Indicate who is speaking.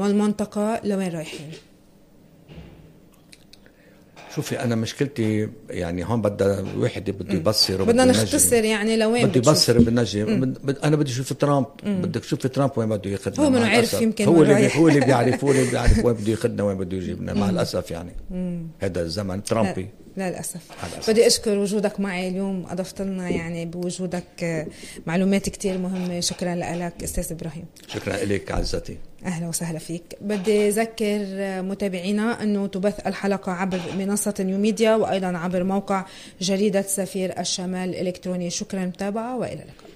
Speaker 1: والمنطقة لوين رايحين؟
Speaker 2: شوفي أنا مشكلتي يعني هون واحد بده يبصر،
Speaker 1: بدنا نختصر يعني لوين
Speaker 2: بده يبصر بالنجي. أنا بدي أشوف ترامب. بدك تشوف ترامب وين بده ياخذنا.
Speaker 1: هو منو عارف، يمكن
Speaker 2: هو اللي بيعرف وين بده ياخذنا وين بده يجيبنا. مع الأسف يعني هذا الزمن ترامبي.
Speaker 1: لا للأسف. بدي أشكر وجودك معي اليوم، أضفت لنا يعني بوجودك معلومات كتير مهمة. شكرا لك أستاذ إبراهيم.
Speaker 2: شكرا لك عزتي.
Speaker 1: أهلا وسهلا فيك. بدي أذكر متابعينا أنه تبث الحلقة عبر منصة نيو ميديا وأيضا عبر موقع جريدة سفير الشمال الإلكتروني. شكرا متابعة وإلى اللقاء.